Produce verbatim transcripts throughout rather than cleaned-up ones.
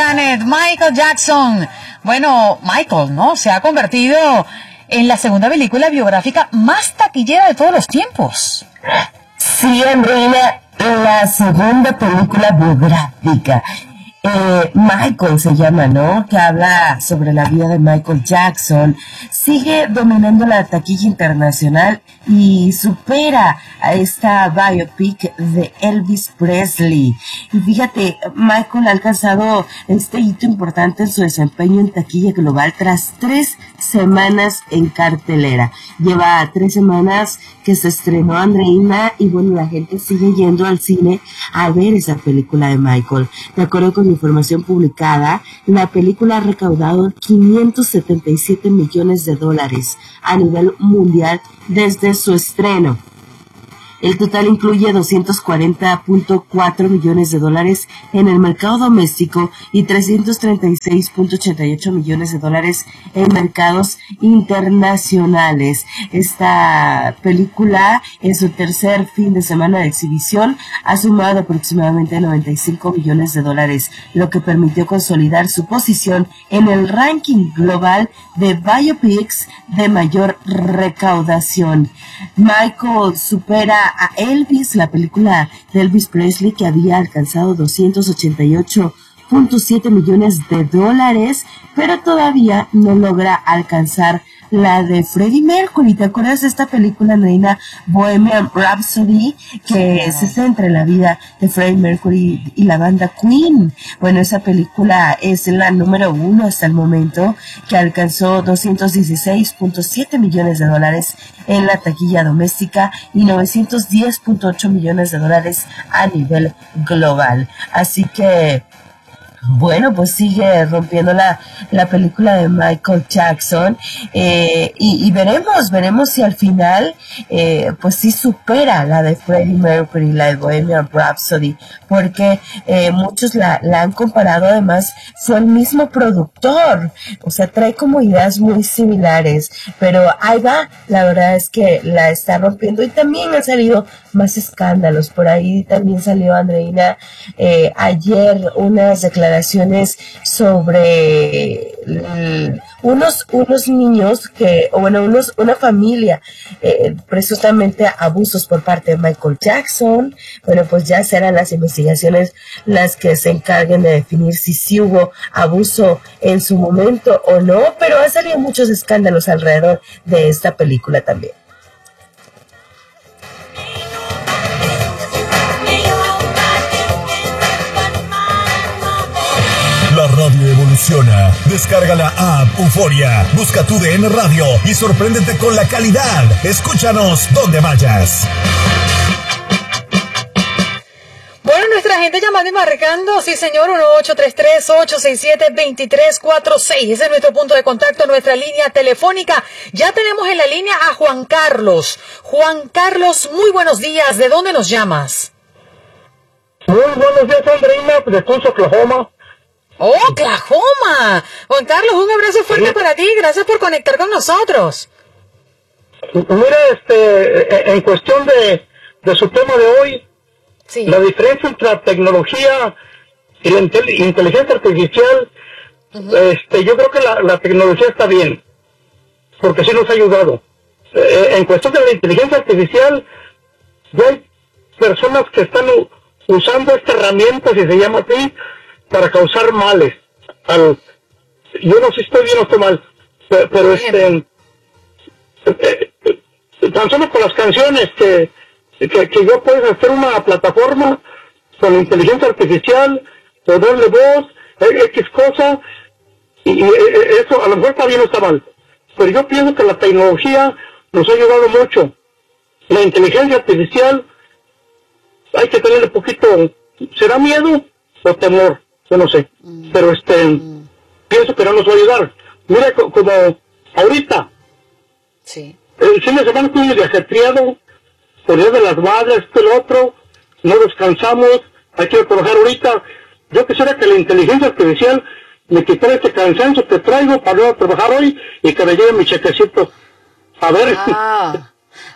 Janet, Michael Jackson. Bueno, Michael, ¿no? Se ha convertido en la segunda película biográfica más taquillera de todos los tiempos. Sí, Andreina, la segunda película biográfica. Eh, Michael se llama, ¿no? Que habla sobre la vida de Michael Jackson. Sigue dominando la taquilla internacional y supera a esta biopic de Elvis Presley. Y fíjate, Michael ha alcanzado este hito importante en su desempeño en taquilla global tras tres semanas en cartelera. Lleva tres semanas que se estrenó, Andreina, y bueno, la gente sigue yendo al cine a ver esa película de Michael. De acuerdo con información publicada, la película ha recaudado quinientos setenta y siete millones de dólares a nivel mundial desde su estreno. El total incluye doscientos cuarenta punto cuatro millones de dólares en el mercado doméstico y trescientos treinta y seis punto ochenta y ocho millones de dólares en mercados internacionales. Esta película, en su tercer fin de semana de exhibición, ha sumado aproximadamente noventa y cinco millones de dólares, lo que permitió consolidar su posición en el ranking global de biopics de mayor recaudación. Michael supera a Elvis, la película de Elvis Presley, que había alcanzado doscientos ochenta y ocho punto siete millones de dólares, pero todavía no logra alcanzar la de Freddie Mercury. ¿Te acuerdas de esta película, Andreina, Bohemian Rhapsody, que se centra en la vida de Freddie Mercury y la banda Queen? Bueno, esa película es la número uno hasta el momento, que alcanzó doscientos dieciséis punto siete millones de dólares en la taquilla doméstica y novecientos diez punto ocho millones de dólares a nivel global. Así que bueno, pues sigue rompiendo la, la película de Michael Jackson, eh, y, y veremos, veremos si al final, eh, pues sí supera la de Freddie Mercury, la de Bohemian Rhapsody, porque eh, muchos la, la han comparado. Además, fue el mismo productor, o sea, trae como ideas muy similares, pero ahí va, la verdad es que la está rompiendo, y también han salido más escándalos. Por ahí también salió, Andreina, eh, ayer unas declaraciones sobre l- unos unos niños que, o bueno, unos una familia, eh, presuntamente abusos por parte de Michael Jackson. Bueno, pues ya serán las investigaciones las que se encarguen de definir si sí hubo abuso en su momento o no, pero han salido muchos escándalos alrededor de esta película también. La radio evoluciona. Descarga la app Euforia, busca tu D N Radio y sorpréndete con la calidad. Escúchanos donde vayas. Bueno, nuestra gente llamando y marcando, sí señor, uno ocho tres tres, ocho seis siete, dos tres cuatro seis, ese es nuestro punto de contacto, nuestra línea telefónica. Ya tenemos en la línea a Juan Carlos. Juan Carlos, muy buenos días, ¿de dónde nos llamas? Muy buenos días, Andreina, de Tulsa, Oklahoma. ¡Oh, Oklahoma! Juan Carlos, un abrazo fuerte sí. para ti, gracias por conectar con nosotros. Mira, este, en cuestión de, de su tema de hoy, sí. la diferencia entre la tecnología y la intel- inteligencia artificial, uh-huh. este, yo creo que la, la tecnología está bien, porque sí nos ha ayudado. Eh, en cuestión de la inteligencia artificial, ya hay personas que están u- usando esta herramienta, si se llama así, para causar males. Al, yo no sé si estoy bien o estoy mal, pero, pero este, eh, eh, tan solo con las canciones que, que, que yo puedo hacer una plataforma con inteligencia artificial, ponerle voz, X cosa, y, y eso a lo mejor está bien o está mal, pero yo pienso que la tecnología nos ha ayudado mucho. La inteligencia artificial hay que tenerle poquito, ¿será miedo o temor? Yo no sé, mm. pero este, mm. pienso que no nos va a ayudar. Mira, co- como ahorita, sí. el fin de semana estuve de ajetreado, por día de las madres, esto y lo otro, no descansamos, hay que trabajar ahorita. Yo quisiera que la inteligencia artificial me quitara este cansancio que traigo para no trabajar hoy y que me lleve mi chequecito. A ver. Ah.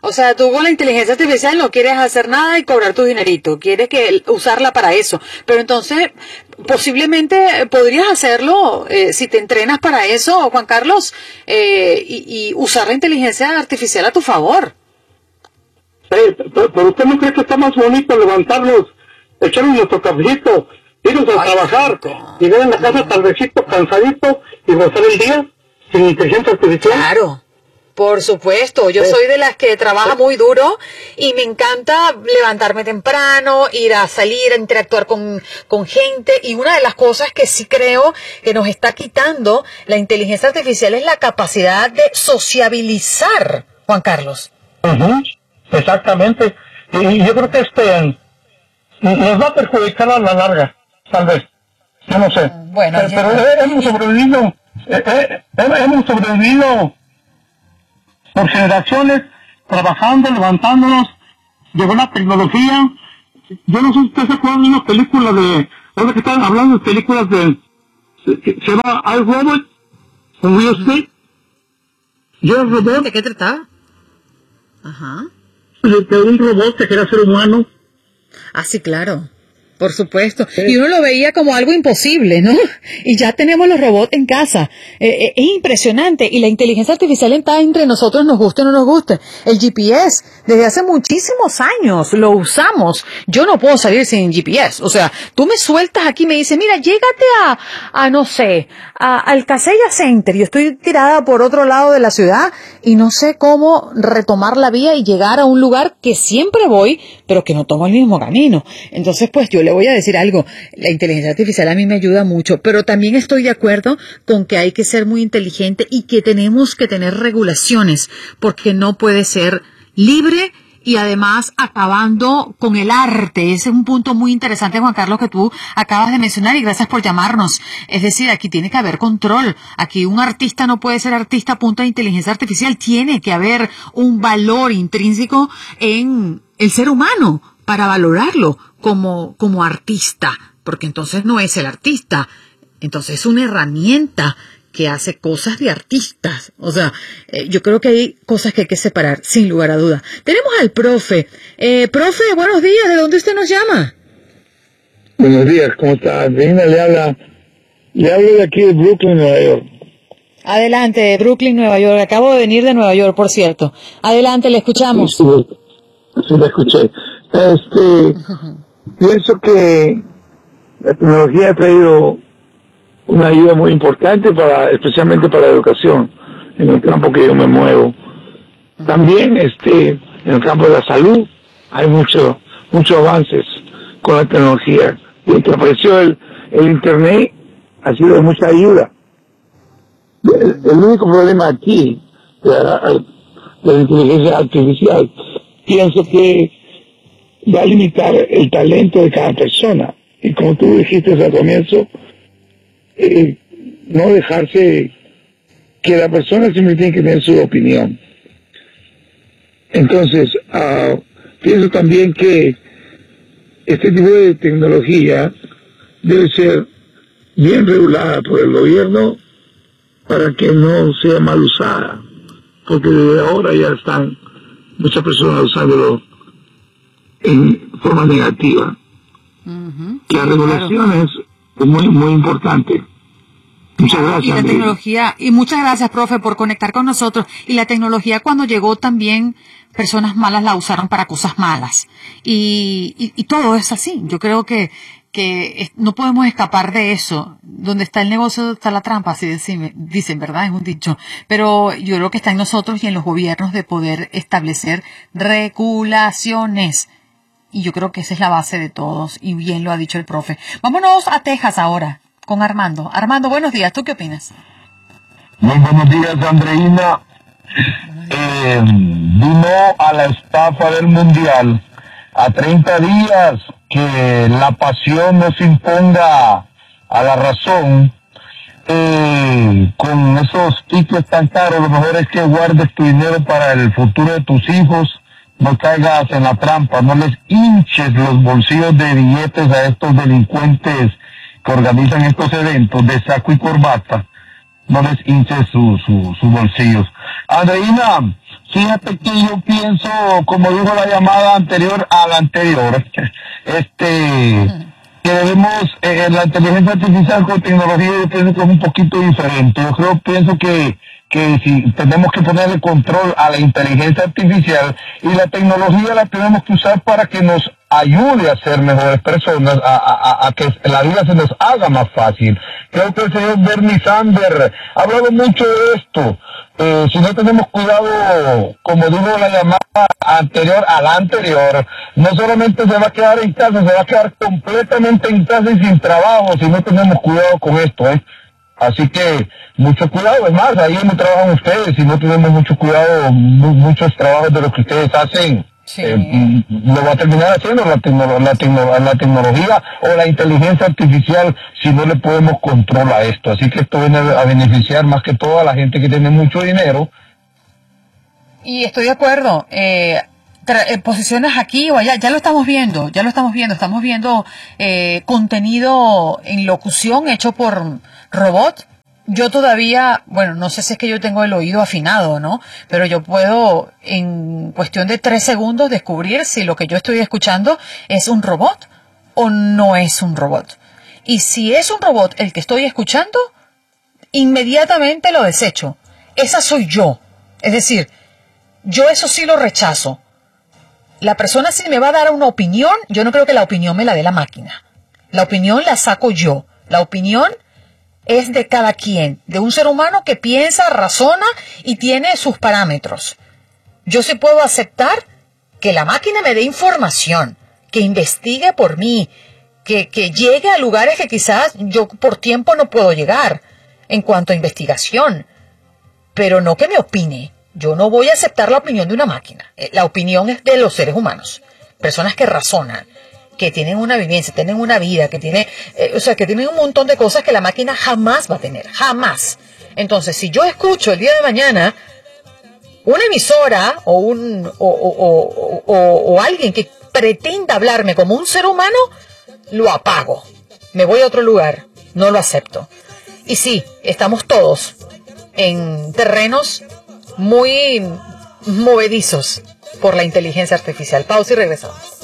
O sea, tú con la inteligencia artificial no quieres hacer nada y cobrar tu dinerito, quieres que usarla para eso. Pero entonces, posiblemente podrías hacerlo eh, si te entrenas para eso, Juan Carlos, eh, y, y usar la inteligencia artificial a tu favor. Sí, pero, pero usted no cree que está más bonito levantarnos, echarnos nuestro cafecito, irnos a Ay, trabajar, y llegar en la casa tardecito, cansadito, y gozar el día sin inteligencia artificial. Claro. Por supuesto, yo soy de las que trabaja muy duro y me encanta levantarme temprano, ir a salir, a interactuar con, con gente, y una de las cosas que sí creo que nos está quitando la inteligencia artificial es la capacidad de sociabilizar, Juan Carlos. Uh-huh. Exactamente, y yo creo que este nos va a perjudicar a la larga, tal vez, yo no sé, bueno, pero, pero hemos sobrevivido, eh, eh, hemos sobrevivido por generaciones, trabajando, levantándonos, llegó la tecnología. Yo no sé si ustedes se acuerdan de una película de, ahora que están hablando de películas de, se llama I, Robot, con Will Smith. Yo robot. ¿De qué trataba? Ajá. De un robot que quería ser humano. Ah, sí, claro. Por supuesto. Sí. Y uno lo veía como algo imposible, ¿no? Y ya tenemos los robots en casa. Eh, eh, es impresionante. Y la inteligencia artificial está entre nosotros, nos guste o no nos guste. El G P S, desde hace muchísimos años lo usamos. Yo no puedo salir sin G P S. O sea, tú me sueltas aquí y me dices, mira, llégate a, a no sé, a, al Casella Center. Yo estoy tirada por otro lado de la ciudad y no sé cómo retomar la vía y llegar a un lugar que siempre voy, pero que no tomo el mismo camino. Entonces, pues yo le voy a decir algo, la inteligencia artificial a mí me ayuda mucho, pero también estoy de acuerdo con que hay que ser muy inteligente y que tenemos que tener regulaciones, porque no puede ser libre y además acabando con el arte. Ese es un punto muy interesante, Juan Carlos, que tú acabas de mencionar, y gracias por llamarnos. Es decir, aquí tiene que haber control. Aquí un artista no puede ser artista a punta de inteligencia artificial. Tiene que haber un valor intrínseco en el ser humano para valorarlo como, como artista, porque entonces no es el artista, entonces es una herramienta que hace cosas de artistas. O sea, eh, yo creo que hay cosas que hay que separar, sin lugar a duda. Tenemos al profe. Eh, profe, buenos días, ¿de dónde usted nos llama? Buenos días, ¿cómo está? Andreina le habla, le hablo de aquí de Brooklyn, Nueva York. Adelante, de Brooklyn, Nueva York. Acabo de venir de Nueva York, por cierto. Adelante, le escuchamos. Sí, sí, la escuché. Este, pienso que la tecnología ha traído una ayuda muy importante para, especialmente para la educación, en el campo que yo me muevo. También, este, en el campo de la salud, hay mucho, muchos avances con la tecnología. Y que apareció el, el internet ha sido de mucha ayuda. El, el único problema aquí, de la, de la inteligencia artificial, pienso que va a limitar el talento de cada persona. Y como tú dijiste al comienzo, eh, no dejarse que la persona siempre tiene que tener su opinión. Entonces, uh, pienso también que este tipo de tecnología debe ser bien regulada por el gobierno para que no sea mal usada, porque desde ahora ya están muchas personas usándolo en forma negativa. Uh-huh. La regulación claro. es muy muy importante. Muchas gracias. Y la tecnología, y muchas gracias, profe, por conectar con nosotros. Y la tecnología, cuando llegó, también personas malas la usaron para cosas malas. Y, y, y todo es así. Yo creo que que no podemos escapar de eso. Donde está el negocio está la trampa, así dicen, dicen, ¿verdad? Es un dicho. Pero yo creo que está en nosotros y en los gobiernos de poder establecer regulaciones. Y yo creo que esa es la base de todos, y bien lo ha dicho el profe. Vámonos a Texas ahora, con Armando. Armando, buenos días, ¿tú qué opinas? Muy buenos días, Andreina. Eh, vino a la estafa del Mundial a treinta días, que la pasión no se imponga a la razón. Eh, con esos tickets tan caros, lo mejor es que guardes tu dinero para el futuro de tus hijos. No caigas en la trampa, no les hinches los bolsillos de billetes a estos delincuentes que organizan estos eventos de saco y corbata. No les hinches sus su, su bolsillos. Andreina, fíjate que yo pienso, como dijo la llamada anterior a la anterior, este, que debemos, eh, la inteligencia artificial con tecnología, yo pienso que es un poquito diferente. Yo creo, pienso que, que si tenemos que ponerle control a la inteligencia artificial, y la tecnología la tenemos que usar para que nos ayude a ser mejores personas, a, a, a que la vida se nos haga más fácil. Creo que el señor Bernie Sanders ha hablado mucho de esto. Eh, si no tenemos cuidado, como dijo la llamada anterior a la anterior, no solamente se va a quedar en casa, se va a quedar completamente en casa y sin trabajo si no tenemos cuidado con esto, ¿eh? Así que mucho cuidado, es más, ahí no trabajan ustedes, si no tenemos mucho cuidado, mu muchos trabajos de los que ustedes hacen, sí. eh, lo va a terminar haciendo la, tecno la, tecno la tecnología o la inteligencia artificial si no le podemos control a esto. Así que esto viene a beneficiar más que todo a la gente que tiene mucho dinero. Y estoy de acuerdo, eh, eh, posiciones aquí o allá, ya lo estamos viendo, ya lo estamos viendo, estamos viendo eh, contenido en locución hecho por robot. Yo todavía, bueno, no sé si es que yo tengo el oído afinado, ¿no? Pero yo puedo, en cuestión de tres segundos, descubrir si lo que yo estoy escuchando es un robot o no es un robot. Y si es un robot el que estoy escuchando, inmediatamente lo desecho. Esa soy yo. Es decir, yo eso sí lo rechazo. La persona si me va a dar una opinión, yo no creo que la opinión me la dé la máquina. La opinión la saco yo. La opinión es de cada quien, de un ser humano que piensa, razona y tiene sus parámetros. Yo sí puedo aceptar que la máquina me dé información, que investigue por mí, que, que llegue a lugares que quizás yo por tiempo no puedo llegar en cuanto a investigación, pero no que me opine. Yo no voy a aceptar la opinión de una máquina. La opinión es de los seres humanos, personas que razonan, que tienen una vivencia, tienen una vida, que tiene, eh, o sea, que tienen un montón de cosas que la máquina jamás va a tener, jamás. Entonces, si yo escucho el día de mañana una emisora o un o, o, o, o, o alguien que pretenda hablarme como un ser humano, lo apago, me voy a otro lugar, no lo acepto. Y sí, estamos todos en terrenos muy movedizos por la inteligencia artificial. Pausa y regresamos.